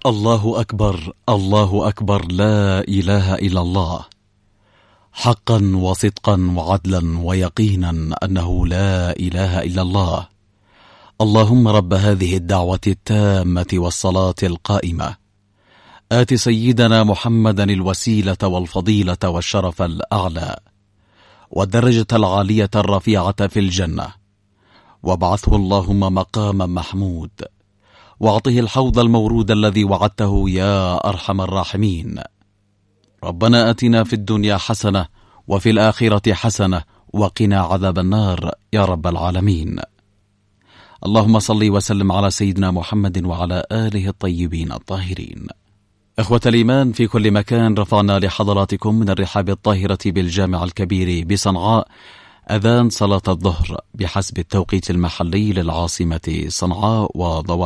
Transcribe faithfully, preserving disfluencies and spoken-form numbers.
الله أكبر، الله أكبر، لا إله إلا الله، حقا وصدقا وعدلا ويقينا أنه لا إله إلا الله. اللهم رب هذه الدعوة التامة والصلاة القائمة، آت سيدنا محمدا الوسيلة والفضيلة والشرف الأعلى والدرجة العالية الرفيعة في الجنة، وابعثه اللهم مقاما محمود، واعطه الحوض المورود الذي وعدته يا أرحم الراحمين. ربنا آتنا في الدنيا حسنة وفي الآخرة حسنة وقنا عذاب النار يا رب العالمين. اللهم صل وسلم على سيدنا محمد وعلى آله الطيبين الطاهرين. إخوة الإيمان في كل مكان، رفعنا لحضراتكم من الرحاب الطاهرة بالجامع الكبير بصنعاء أذان صلاة الظهر بحسب التوقيت المحلي للعاصمة صنعاء وضوابط